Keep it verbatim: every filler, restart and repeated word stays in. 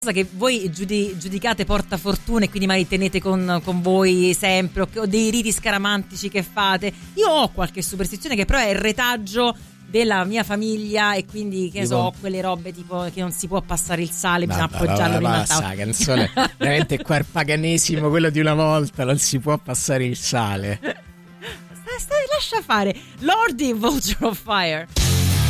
che voi giudi- giudicate portafortuna e quindi magari tenete con, con voi sempre, o, o dei riti scaramantici che fate. Io ho qualche superstizione che però è il retaggio della mia famiglia, e quindi che ne so, ho quelle robe tipo che non si può passare il sale, bisogna appoggiarlo prima al tavolo. La canzone veramente qua il paganesimo, quello di una volta, non si può passare il sale. Stai, stai, lascia fare. Lordi, Vulture of Fire.